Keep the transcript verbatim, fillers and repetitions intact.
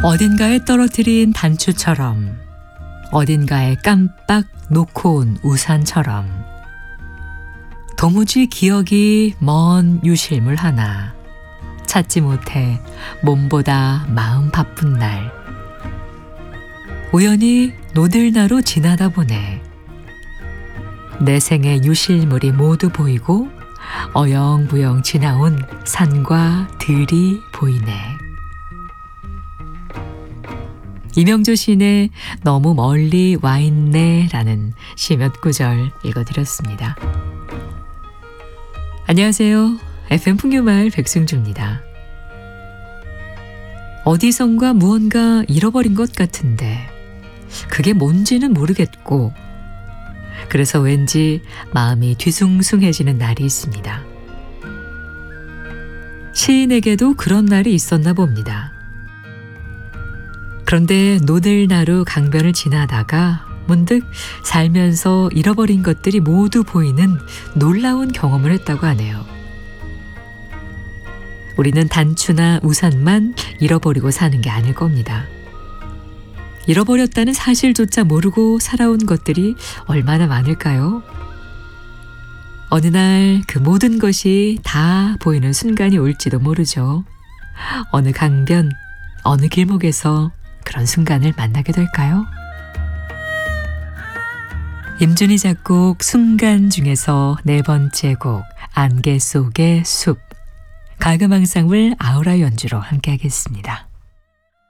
어딘가에 떨어뜨린 단추처럼, 어딘가에 깜빡 놓고 온 우산처럼, 도무지 기억이 먼 유실물 하나 찾지 못해 몸보다 마음 바쁜 날, 우연히 노들나루 지나다 보네. 내 생의 유실물이 모두 보이고 어영부영 지나온 산과 들이 보이네. 이명조 시인의 너무 멀리 와 있네 라는 시 몇 구절 읽어드렸습니다. 안녕하세요. 에프엠 풍요마을 백승주입니다. 어디선가 무언가 잃어버린 것 같은데 그게 뭔지는 모르겠고, 그래서 왠지 마음이 뒤숭숭해지는 날이 있습니다. 시인에게도 그런 날이 있었나 봅니다. 그런데 노들나루 강변을 지나다가 문득 살면서 잃어버린 것들이 모두 보이는 놀라운 경험을 했다고 하네요. 우리는 단추나 우산만 잃어버리고 사는 게 아닐 겁니다. 잃어버렸다는 사실조차 모르고 살아온 것들이 얼마나 많을까요? 어느 날 그 모든 것이 다 보이는 순간이 올지도 모르죠. 어느 강변, 어느 길목에서 그런 순간을 만나게 될까요? 임준희 작곡 순간 중에서 네 번째 곡 안개 속의 숲, 가금앙상블 아우라 연주로 함께하겠습니다.